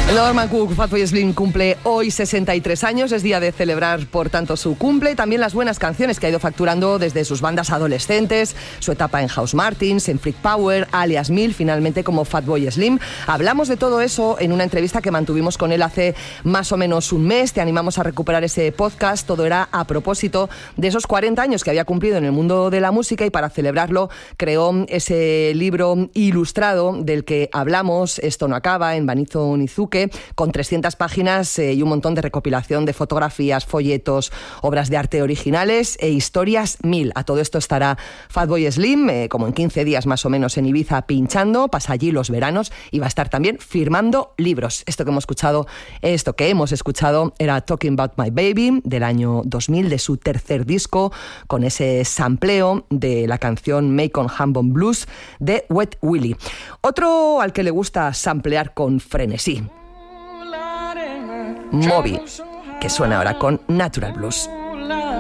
Norman Cook, Fatboy Slim, cumple hoy 63 años. Es día de celebrar, por tanto, su cumple. También las buenas canciones que ha ido facturando desde sus bandas adolescentes, su etapa en House Martins, en Freak Power, alias Mil, finalmente como Fatboy Slim. Hablamos de todo eso en una entrevista que mantuvimos con él hace más o menos un mes. Te animamos a recuperar ese podcast. Todo era a propósito de esos 40 años que había cumplido en el mundo de la música, y para celebrarlo creó ese libro ilustrado del que hablamos, Esto no acaba, en Banizo Nizuke, con 300 páginas y un montón de recopilación de fotografías, folletos, obras de arte originales e historias mil. A todo esto estará Fatboy Slim, como en 15 días más o menos, en Ibiza pinchando, pasa allí los veranos y va a estar también firmando libros. Esto que hemos escuchado era Talking About My Baby, del año 2000, de su tercer disco, con ese sampleo de la canción Macon Hambone Blues de Wet Willie. Otro al que le gusta samplear con frenesí, Moby, que suena ahora con Natural Blues.